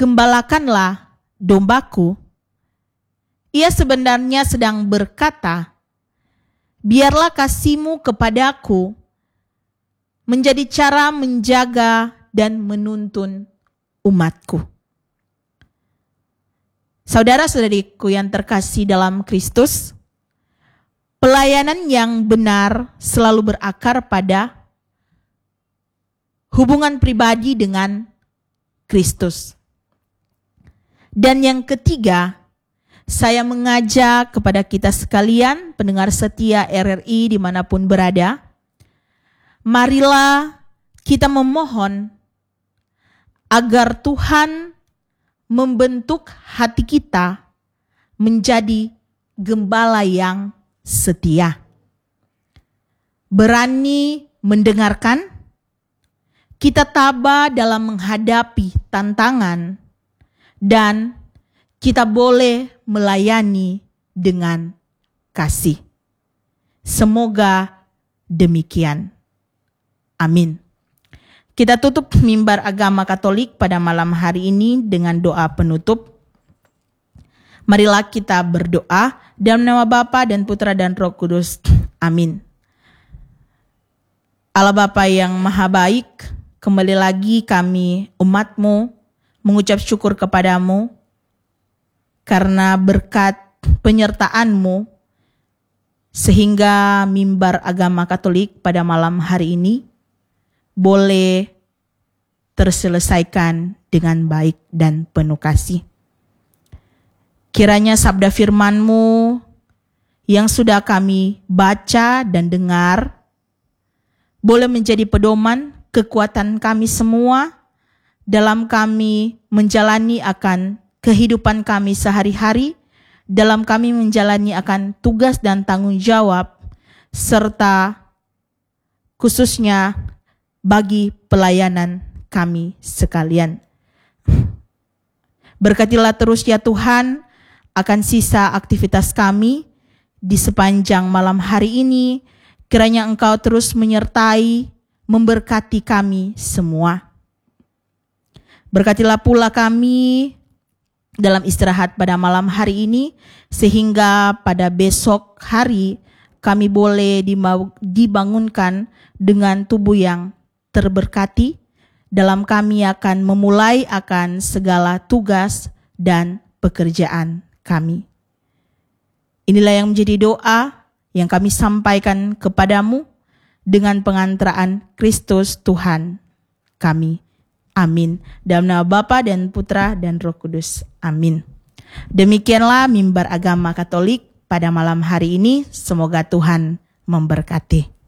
gembalakanlah dombaku, ia sebenarnya sedang berkata, biarlah kasih-Mu kepadaku menjadi cara menjaga dan menuntun umat-Ku. Saudara-saudariku yang terkasih dalam Kristus, pelayanan yang benar selalu berakar pada hubungan pribadi dengan Kristus. Dan yang ketiga, saya mengajak kepada kita sekalian, pendengar setia RRI dimanapun berada, marilah kita memohon agar Tuhan membentuk hati kita menjadi gembala yang setia. Berani mendengarkan, kita tabah dalam menghadapi tantangan, dan kita boleh melayani dengan kasih. Semoga demikian. Amin. Kita tutup mimbar agama Katolik pada malam hari ini dengan doa penutup. Marilah kita berdoa dalam nama Bapa dan Putra dan Roh Kudus. Amin. Allah Bapa yang Maha Baik, kembali lagi kami umat-Mu mengucap syukur kepadamu karena berkat penyertaan-Mu sehingga mimbar agama Katolik pada malam hari ini boleh terselesaikan dengan baik dan penuh kasih. Kiranya sabda firman-Mu yang sudah kami baca dan dengar boleh menjadi pedoman kekuatan kami semua dalam kami menjalani akan kehidupan kami sehari-hari, dalam kami menjalani akan tugas dan tanggung jawab, serta khususnya bagi pelayanan kami sekalian. Berkatilah terus ya Tuhan akan sisa aktivitas kami di sepanjang malam hari ini. Kiranya Engkau terus menyertai, memberkati kami semua. Berkatilah pula kami dalam istirahat pada malam hari ini, sehingga pada besok hari kami boleh dibangunkan dengan tubuh yang terberkati dalam kami akan memulai akan segala tugas dan pekerjaan kami. Inilah yang menjadi doa yang kami sampaikan kepadamu dengan pengantaraan Kristus Tuhan kami. Amin. Dalam nama Bapa dan Putra dan Roh Kudus. Amin. Demikianlah mimbar agama Katolik pada malam hari ini. Semoga Tuhan memberkati.